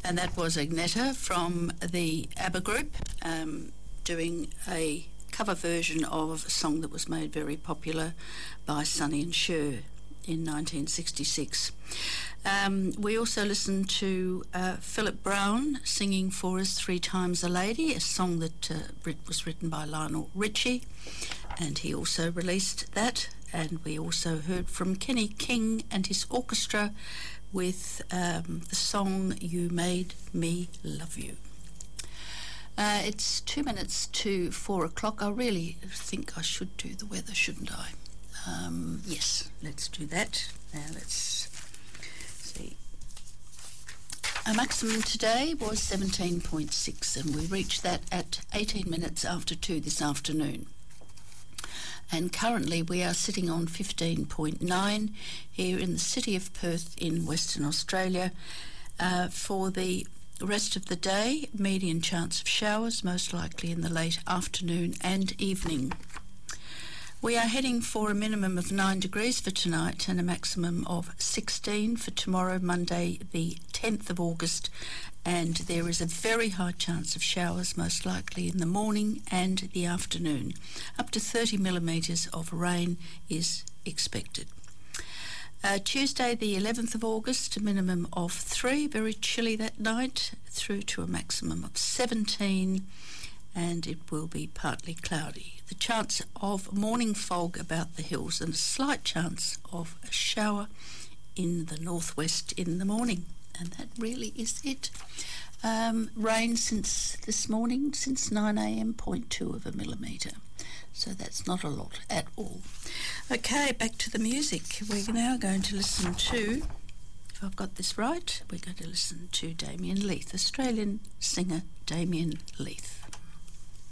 And that was Agneta from the ABBA group doing a cover version of a song that was made very popular by Sonny and Cher in 1966. We also listened to Philip Brown singing for us Three Times a Lady, a song that was written by Lionel Richie, and he also released that. And we also heard from Kenny King and his orchestra with the song You Made Me Love You. It's 2 minutes to 4 o'clock. I really think I should do the weather, shouldn't I? Yes, let's do that. Now let's see. Our maximum today was 17.6, and we reached that at 18 minutes after 2 this afternoon. And currently we are sitting on 15.9 here in the city of Perth in Western Australia. For the rest of the day, medium chance of showers, most likely in the late afternoon and evening. We are heading for a minimum of 9 degrees for tonight and a maximum of 16 for tomorrow, Monday, the 10th of August, and there is a very high chance of showers, most likely in the morning and the afternoon. Up to 30 millimetres of rain is expected. Tuesday, the 11th of August, a minimum of 3, very chilly that night, through to a maximum of 17, and it will be partly cloudy. The chance of morning fog about the hills and a slight chance of a shower in the northwest in the morning. And that really is it. Rain since this morning, since 9 a.m, 0.2 of a millimetre. So that's not a lot at all. Okay, back to the music. We're now going to listen to, if I've got this right, we're going to listen to Damien Leith, Australian singer Damien Leith.